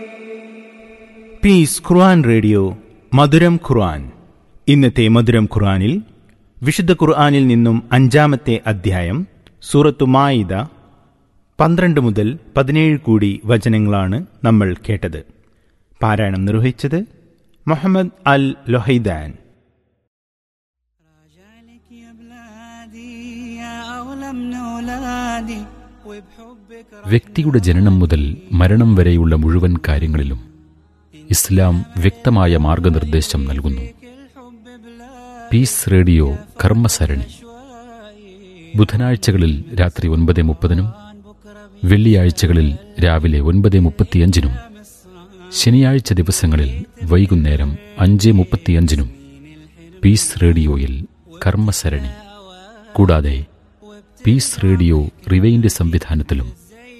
Piece ഖുർആൻ radio മധുരം ഖുർആൻ. ഇന്നത്തെ മധുരം ഖുർആനിൽ വിശുദ്ധ ഖുർആനിൽ നിന്നും 5-ാമത്തെ അധ്യായം സൂറത്തു മാഇദ 12 മുതൽ 17 കൂടി വചനങ്ങളാണ് നമ്മൾ കേട്ടത്. പാരായണം നിർവഹിച്ചത് മുഹമ്മദ് അൽ ലൊഹൈദാൻ. വ്യക്തിയുടെ ജനനം മുതൽ മരണം വരെയുള്ള മുഴുവൻ കാര്യങ്ങളിലും ഇസ്ലാം വ്യക്തമായ മാർഗനിർദ്ദേശം നൽകുന്നു. പീസ് റേഡിയോ കർമ്മസരണി ബുധനാഴ്ചകളിൽ രാത്രി 9:30, വെള്ളിയാഴ്ചകളിൽ രാവിലെ 9:35, ശനിയാഴ്ച ദിവസങ്ങളിൽ വൈകുന്നേരം 5:35 പീസ് റേഡിയോയിൽ കർമ്മസരണി. കൂടാതെ പീസ് റേഡിയോ റിവൈൻഡ് സംവിധാനത്തിലും